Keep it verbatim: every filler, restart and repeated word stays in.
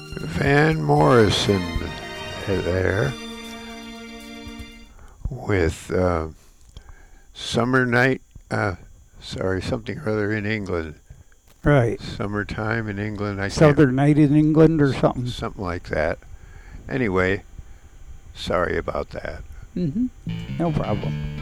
Van Morrison there with uh, Summer Night, uh, sorry, something or other in England. Right. Summertime in England, I can't, Southern Night in England or something. something like that. Anyway, sorry about that. Mm-hmm. No problem.